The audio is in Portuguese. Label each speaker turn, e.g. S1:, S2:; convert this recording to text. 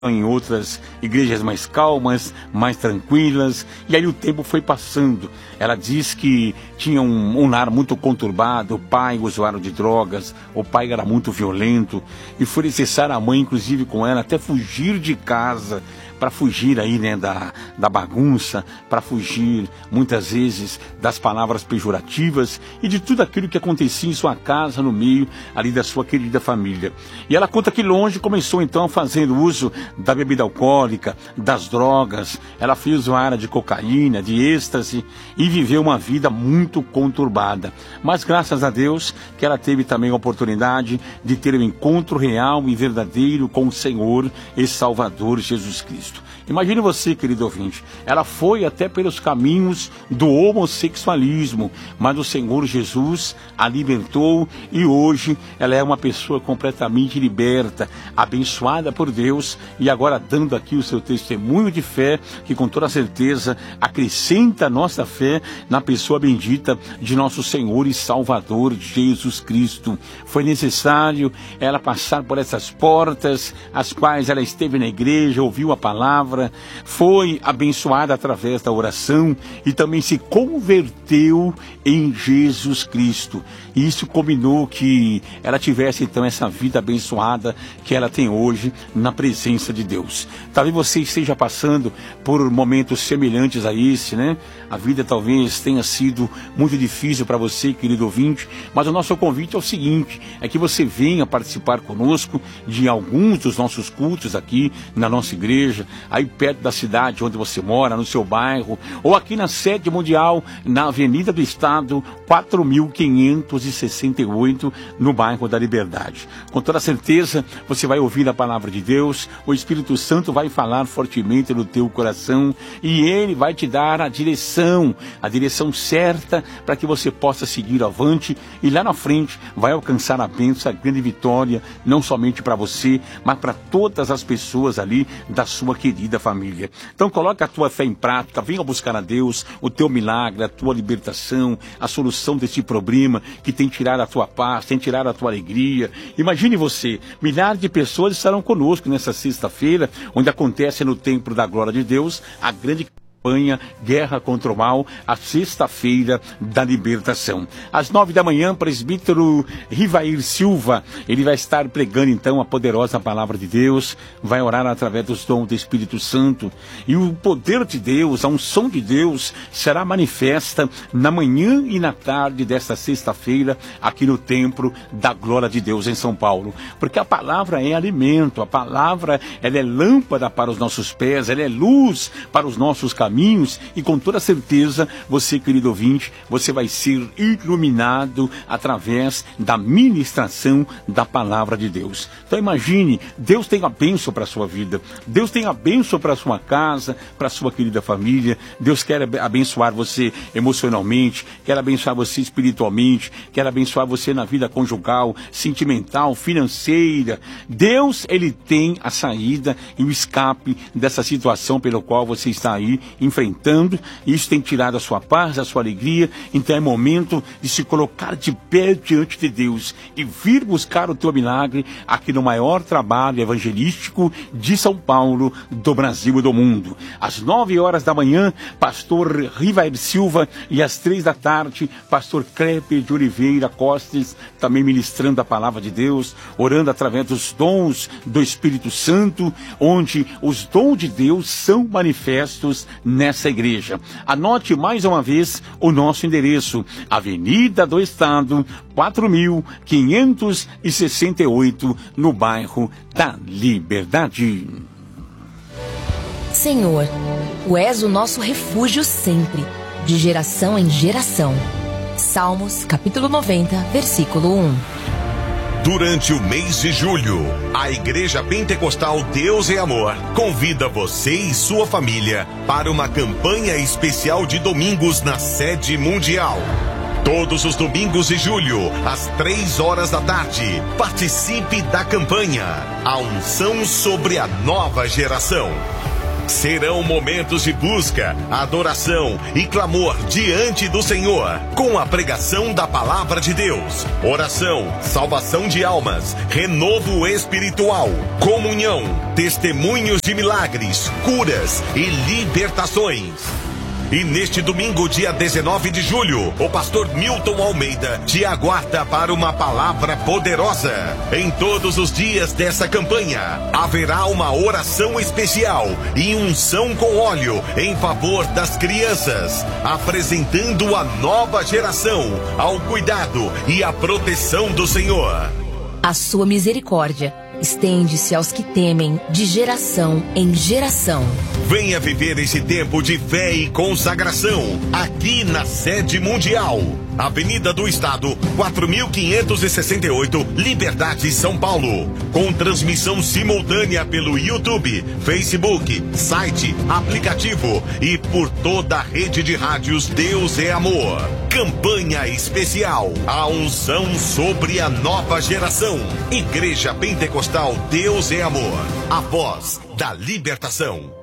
S1: em outras igrejas mais calmas, mais tranquilas, e aí o tempo foi passando. Ela diz que tinha um lar muito conturbado, o pai usuário de drogas, o pai era muito violento, e foi necessário a mãe, inclusive com ela, até fugir de casa, para fugir aí, né, da bagunça, para fugir, muitas vezes, das palavras pejorativas e de tudo aquilo que acontecia em sua casa, no meio ali da sua querida família. E ela conta que longe começou então fazendo uso da bebida alcoólica, das drogas, ela foi usuária de cocaína, de êxtase e viveu uma vida muito conturbada. Mas graças a Deus que ela teve também a oportunidade de ter um encontro real e verdadeiro com o Senhor e Salvador Jesus Cristo. Imagine você, querido ouvinte, ela foi até pelos caminhos do homossexualismo, mas o Senhor Jesus a libertou e hoje ela é uma pessoa completamente liberta, abençoada por Deus e agora dando aqui o seu testemunho de fé, que com toda certeza acrescenta a nossa fé na pessoa bendita de nosso Senhor e Salvador Jesus Cristo. Foi necessário ela passar por essas portas, as quais ela esteve na igreja, ouviu a palavra, foi abençoada através da oração e também se converteu em Jesus Cristo. E isso combinou que ela tivesse então essa vida abençoada que ela tem hoje na presença de Deus. Talvez você esteja passando por momentos semelhantes a esse, né? A vida talvez tenha sido muito difícil para você, querido ouvinte, mas o nosso convite é o seguinte, é que você venha participar conosco de alguns dos nossos cultos aqui na nossa igreja, aí perto da cidade onde você mora, no seu bairro, ou aqui na sede mundial, na Avenida do Estado, 4.568, no bairro da Liberdade. Com toda certeza, você vai ouvir a palavra de Deus, o Espírito Santo vai falar fortemente no teu coração e Ele vai te dar a direção certa para que você possa seguir avante e lá na frente vai alcançar a bênção, a grande vitória, não somente para você, mas para todas as pessoas ali da sua querida família. Então coloque a tua fé em prática, venha buscar a Deus, o teu milagre, a tua libertação, a solução desse problema que tem tirado a tua paz, tem tirado a tua alegria. Imagine você, milhares de pessoas estarão conosco nessa sexta-feira, onde acontece no Templo da Glória de Deus a grande campanha Guerra contra o Mal, a sexta-feira da libertação. Às 9 da manhã, presbítero Rivair Silva, ele vai estar pregando então a poderosa palavra de Deus, vai orar através dos dons do Espírito Santo e o poder de Deus, a unção de Deus será manifesta na manhã e na tarde desta sexta-feira aqui no Templo da Glória de Deus em São Paulo, porque a palavra é alimento, a palavra ela é lâmpada para os nossos pés, ela é luz para os nossos caminhos e com toda certeza você, querido ouvinte, você vai ser iluminado através da ministração da palavra de Deus. Então imagine, Deus tem a bênção para a sua vida, Deus tem a bênção para a sua casa, para a sua querida família, Deus quer abençoar você emocionalmente, quer abençoar você espiritualmente, quer abençoar você na vida conjugal, sentimental, financeira. Deus, Ele tem a saída e o escape dessa situação pelo qual você está aí enfrentando, e isso tem tirado a sua paz, a sua alegria. Então é momento de se colocar de pé diante de Deus e vir buscar o teu milagre aqui no maior trabalho evangelístico de São Paulo, do Brasil e do mundo. Às 9 horas da manhã, pastor Rivair Silva, e às 3 da tarde, pastor Kleber de Oliveira Costes, também ministrando a palavra de Deus, orando através dos dons do Espírito Santo, onde os dons de Deus são manifestos nessa igreja. Anote mais uma vez o nosso endereço: Avenida do Estado, 4.568, no bairro da Liberdade.
S2: Senhor, Tu és o nosso refúgio sempre, de geração em geração. Salmos, capítulo 90, versículo 1.
S3: Durante o mês de julho, a Igreja Pentecostal Deus é Amor convida você e sua família para uma campanha especial de domingos na sede mundial. Todos os domingos de julho, às 3 horas da tarde, participe da campanha A Unção sobre a Nova Geração. Serão momentos de busca, adoração e clamor diante do Senhor, com a pregação da palavra de Deus, oração, salvação de almas, renovo espiritual, comunhão, testemunhos de milagres, curas e libertações. E neste domingo, dia 19 de julho, o pastor Milton Almeida te aguarda para uma palavra poderosa. Em todos os dias dessa campanha, haverá uma oração especial e unção com óleo em favor das crianças, apresentando a nova geração ao cuidado e à proteção do Senhor.
S2: A sua misericórdia estende-se aos que temem de geração em geração.
S3: Venha viver esse tempo de fé e consagração aqui na sede mundial. Avenida do Estado, 4568, Liberdade, São Paulo. Com transmissão simultânea pelo YouTube, Facebook, site, aplicativo e por toda a rede de rádios Deus é Amor. Campanha especial. A unção sobre a nova geração. Igreja Pentecostal Deus é Amor. A voz da libertação.